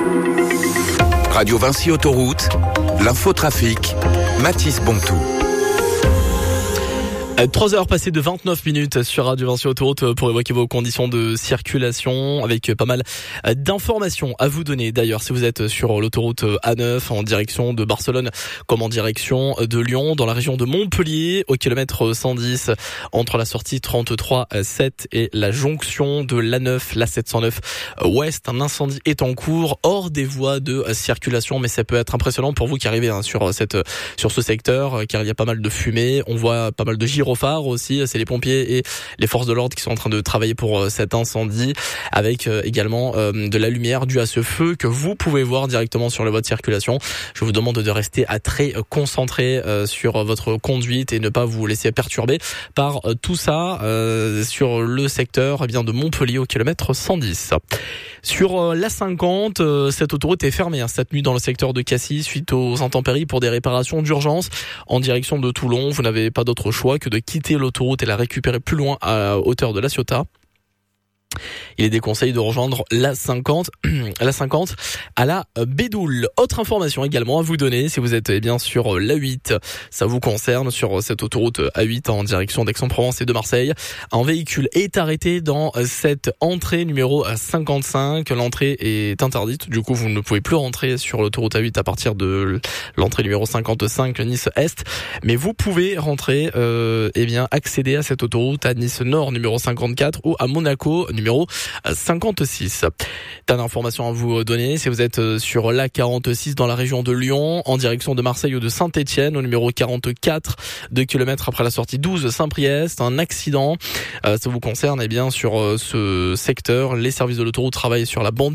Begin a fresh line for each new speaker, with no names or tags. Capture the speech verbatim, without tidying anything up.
Radio Vinci Autoroute, l'infotrafic, Mathis Bontou.
trois heures passées de vingt-neuf minutes sur Radio Vinci Autoroute pour évoquer vos conditions de circulation avec pas mal d'informations à vous donner. D'ailleurs, si vous êtes sur l'autoroute A neuf en direction de Barcelone comme en direction de Lyon, dans la région de Montpellier, au kilomètre cent dix, entre la sortie trente-trois sept et la jonction de l'A neuf, la sept cent neuf ouest, un incendie est en cours hors des voies de circulation, mais ça peut être impressionnant pour vous qui arrivez hein, sur cette sur ce secteur, car il y a pas mal de fumée, on voit pas mal de gyrophares aussi, c'est les pompiers et les forces de l'ordre qui sont en train de travailler pour cet incendie, avec également de la lumière due à ce feu que vous pouvez voir directement sur le voie de circulation. Je vous demande de rester à très concentré sur votre conduite et ne pas vous laisser perturber par tout ça sur le secteur eh bien de Montpellier au kilomètre cent dix. Sur l'A cinquante, cette autoroute est fermée hein, cette nuit dans le secteur de Cassis suite aux intempéries pour des réparations d'urgence en direction de Toulon. Vous n'avez pas d'autre choix que de quitter l'autoroute et la récupérer plus loin à hauteur de La Ciotat. Il est déconseillé de rejoindre l'A cinquante, l'A cinquante à la Bédoule. Autre information également à vous donner, si vous êtes eh bien sur l'A huit, ça vous concerne, sur cette autoroute A huit en direction d'Aix-en-Provence et de Marseille. Un véhicule est arrêté dans cette entrée numéro cinquante-cinq. L'entrée est interdite, du coup vous ne pouvez plus rentrer sur l'autoroute A huit à partir de l'entrée numéro cinquante-cinq Nice-Est. Mais vous pouvez rentrer, euh, eh bien accéder à cette autoroute à Nice-Nord numéro cinquante-quatre ou à Monaco numéro cinquante-six. T'as d'informations à vous donner si vous êtes sur l'A quarante-six dans la région de Lyon, en direction de Marseille ou de Saint-Etienne, au numéro quarante-quatre, deux kilomètres après la sortie douze Saint-Priest. Un accident, euh, ça vous concerne, eh bien, sur euh, ce secteur. Les services de l'autoroute travaillent sur la bande